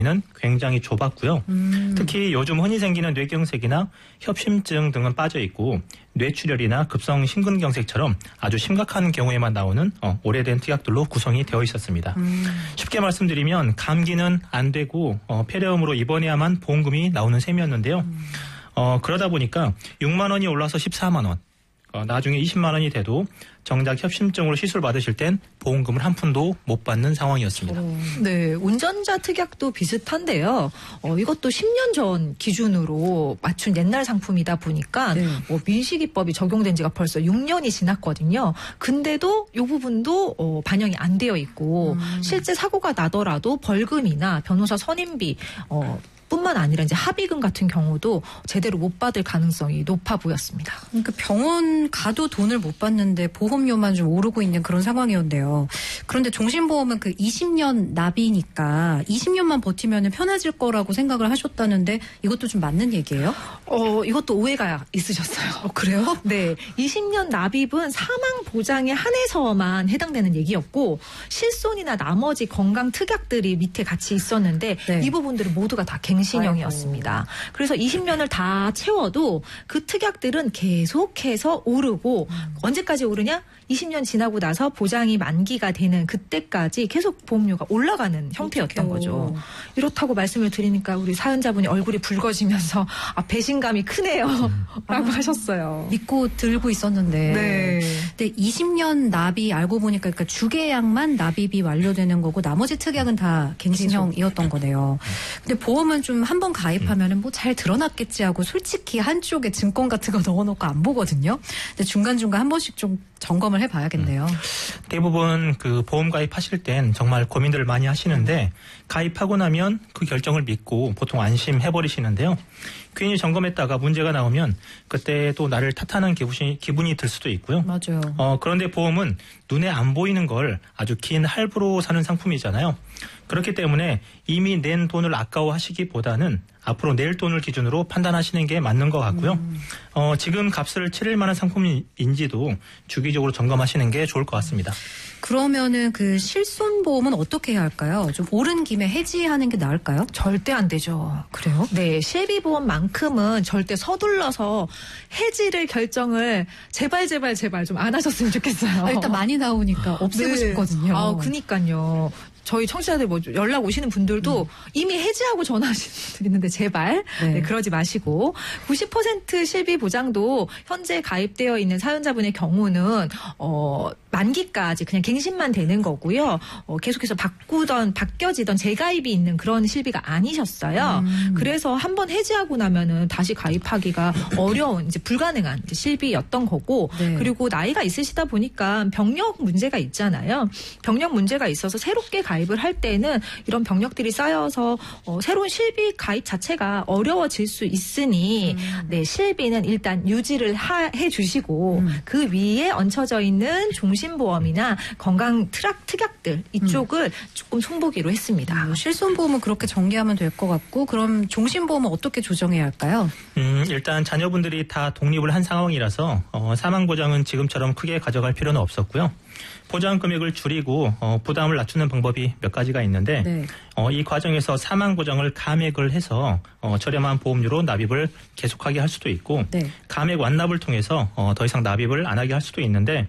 는 굉장히 좁았고요. 특히 요즘 흔히 생기는 뇌경색이나 협심증 등은 빠져 있고 뇌출혈이나 급성 심근경색처럼 아주 심각한 경우에만 나오는 오래된 특약들로 구성이 되어 있었습니다. 쉽게 말씀드리면 감기는 안 되고 폐렴으로 입원해야만 보험금이 나오는 셈이었는데요. 그러다 보니까 6만 원이 올라서 14만 원. 나중에 20만 원이 돼도 정작 협심증으로 시술 받으실 땐 보험금을 한 푼도 못 받는 상황이었습니다. 네, 운전자 특약도 비슷한데요. 이것도 10년 전 기준으로 맞춘 옛날 상품이다 보니까 민식이법이 적용된 지가 벌써 6년이 지났거든요. 근데도 이 부분도 반영이 안 되어 있고 실제 사고가 나더라도 벌금이나 변호사 선임비 뿐만 아니라 이제 합의금 같은 경우도 제대로 못 받을 가능성이 높아 보였습니다. 그러니까 병원 가도 돈을 못 받는데 보험료만 좀 오르고 있는 그런 상황이었는데요. 그런데 종신보험은 그 20년 납이니까 20년만 버티면 편해질 거라고 생각을 하셨다는데 이것도 좀 맞는 얘기예요? 이것도 오해가 있으셨어요. 그래요? 네. 20년 납입은 사망 보장에 한해서만 해당되는 얘기였고 실손이나 나머지 건강 특약들이 밑에 같이 있었는데 이 부분들은 모두가 다 갱신형이었습니다. 그래서 20년을 다 채워도 그 특약들은 계속해서 오르고 언제까지 오르냐? 20년 지나고 나서 보장이 만기가 되는 그때까지 계속 보험료가 올라가는 형태였던 거죠. 이렇다고 말씀을 드리니까 우리 사연자분이 얼굴이 붉어지면서 배신감이 크네요. 라고 하셨어요. 믿고 들고 있었는데. 네. 근데 20년 납이 알고 보니까 그러니까 주계약만 납입이 완료되는 거고 나머지 특약은 다 갱신형이었던 거네요. 근데 보험은 좀 한 번 가입하면은 뭐 잘 드러났겠지 하고 솔직히 한쪽에 증권 같은 거 넣어놓고 안 보거든요. 근데 중간중간 한 번씩 좀 점검을 해봐야겠네요. 대부분 그 보험 가입하실 땐 정말 고민들을 많이 하시는데 가입하고 나면 그 결정을 믿고 보통 안심해버리시는데요. 괜히 점검했다가 문제가 나오면 그때 또 나를 탓하는 기분이 들 수도 있고요. 맞아요. 그런데 보험은 눈에 안 보이는 걸 아주 긴 할부로 사는 상품이잖아요. 그렇기 때문에 이미 낸 돈을 아까워하시기보다는 앞으로 낼 돈을 기준으로 판단하시는 게 맞는 것 같고요. 지금 값을 치를 만한 상품인지도 주기적으로 점검하시는 게 좋을 것 같습니다. 그러면은 그 실손보험은 어떻게 해야 할까요? 좀 오른 김에 해지하는 게 나을까요? 절대 안 되죠. 그래요? 네, 실비보험만큼은 절대 서둘러서 해지를 결정을 제발 좀 안 하셨으면 좋겠어요. 일단 많이 나오니까 없애고 싶거든요. 그니까요. 저희 청취자들 연락 오시는 분들도 이미 해지하고 전화하시는 분들 있는데 제발 그러지 마시고 90% 실비 보장도 현재 가입되어 있는 사연자분의 경우는 만기까지 그냥 갱신만 되는 거고요. 계속해서 바뀌어지던 재가입이 있는 그런 실비가 아니셨어요. 그래서 한번 해지하고 나면은 다시 가입하기가 어려운 이제 불가능한 이제 실비였던 거고 그리고 나이가 있으시다 보니까 병력 문제가 있잖아요. 병력 문제가 있어서 새롭게 가입을 할 때는 이런 병력들이 쌓여서 새로운 실비 가입 자체가 어려워질 수 있으니 실비는 일단 유지를 해 주시고 그 위에 얹혀져 있는 종신보험이나 건강 특약들 이쪽을 조금 손보기로 했습니다. 실손보험은 그렇게 정리하면 될 것 같고 그럼 종신보험은 어떻게 조정해야 할까요? 일단 자녀분들이 다 독립을 한 상황이라서 사망보장은 지금처럼 크게 가져갈 필요는 없었고요. 보장 금액을 줄이고 부담을 낮추는 방법이 몇 가지가 있는데 이 과정에서 사망 보장을 감액을 해서 저렴한 보험료로 납입을 계속하게 할 수도 있고 감액 완납을 통해서 더 이상 납입을 안 하게 할 수도 있는데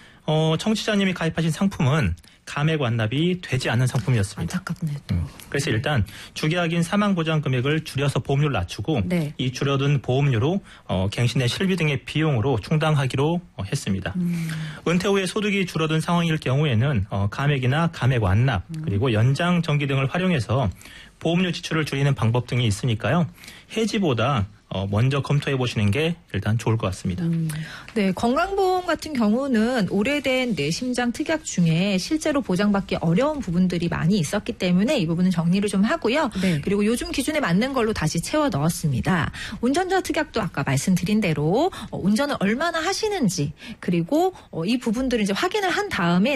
청취자님이 가입하신 상품은 감액 완납이 되지 않는 상품이었습니다. 안타깝네. 그래서 일단 주계약인 사망보장 금액을 줄여서 보험료를 낮추고 이 줄어든 보험료로 갱신의 실비 등의 비용으로 충당하기로 했습니다. 은퇴 후에 소득이 줄어든 상황일 경우에는 감액이나 감액 완납 그리고 연장 정기 등을 활용해서 보험료 지출을 줄이는 방법 등이 있으니까요. 해지보다 먼저 검토해 보시는 게 일단 좋을 것 같습니다. 네, 건강보험 같은 경우는 오래된 뇌심장 특약 중에 실제로 보장받기 어려운 부분들이 많이 있었기 때문에 이 부분은 정리를 좀 하고요. 그리고 요즘 기준에 맞는 걸로 다시 채워 넣었습니다. 운전자 특약도 아까 말씀드린 대로 운전을 얼마나 하시는지 그리고 이 부분들을 이제 확인을 한 다음에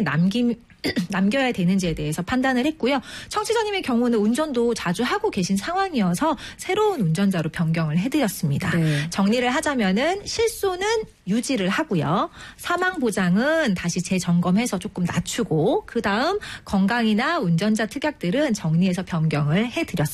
남겨야 되는지에 대해서 판단을 했고요. 청취자님의 경우는 운전도 자주 하고 계신 상황이어서 새로운 운전자로 변경을 해드렸습니다. 정리를 하자면은 실손은 유지를 하고요. 사망 보장은 다시 재점검해서 조금 낮추고 그다음 건강이나 운전자 특약들은 정리해서 변경을 해드렸습니다.